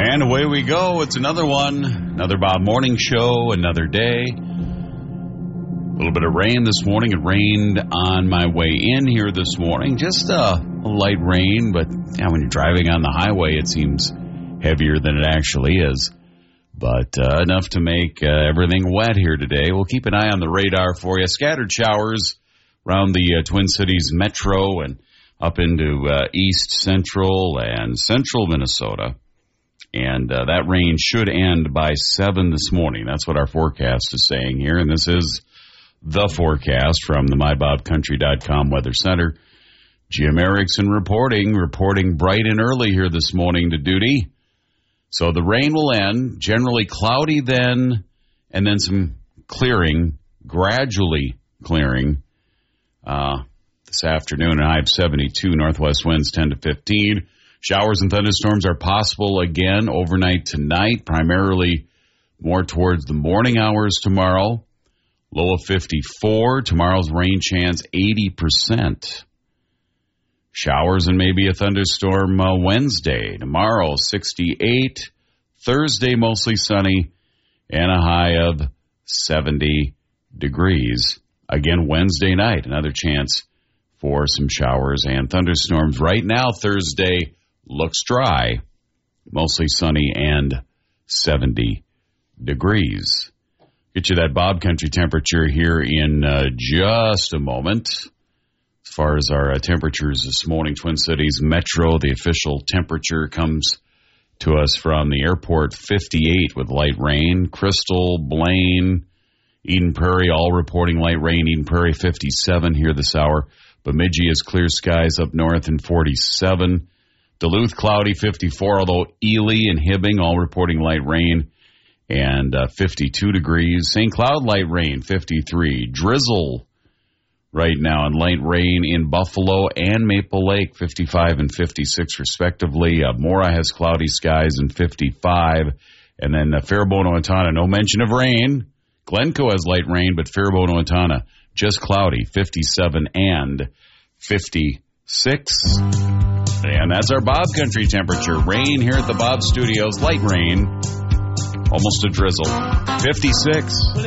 And away we go. It's another one. Another Bob Morning Show. Another day. A little bit of rain this morning. It rained on my way in here this morning. Just a light rain, but when you're driving on the highway, it seems heavier than it actually is. But enough to make everything wet here today. We'll keep an eye on the radar for you. Scattered showers around the Twin Cities metro and up into east central and central Minnesota. And that rain should end by 7 this morning. That's what our forecast is saying here. And this is the forecast from the MyBobCountry.com Weather Center. Jim Erickson reporting bright and early here this morning to duty. So the rain will end, generally cloudy then, and then some clearing, gradually clearing this afternoon. A high of 72, northwest winds 10 to 15. Showers and thunderstorms are possible again overnight tonight, primarily more towards the morning hours tomorrow. Low of 54. Tomorrow's rain chance 80%. Showers and maybe a thunderstorm Wednesday. Tomorrow 68. Thursday mostly sunny and a high of 70 degrees. Again, Wednesday night, another chance for some showers and thunderstorms. Right now, Thursday looks dry, mostly sunny and 70 degrees. Get you that Bob Country temperature here in just a moment. As far as our temperatures this morning, Twin Cities Metro, the official temperature comes to us from the airport, 58 with light rain. Crystal, Blaine, Eden Prairie, all reporting light rain. Eden Prairie, 57 here this hour. Bemidji is clear skies up north in 47. Duluth, cloudy, 54, although Ely and Hibbing all reporting light rain and 52 degrees. St. Cloud, light rain, 53. Drizzle right now and light rain in Buffalo and Maple Lake, 55 and 56 respectively. Mora has cloudy skies and 55. And then Faribault, Owatonna, no mention of rain. Glencoe has light rain, but Faribault, Owatonna, just cloudy, 57 and 56. And that's our Bob Country temperature. Rain here at the Bob Studios, light rain, almost a drizzle, 56.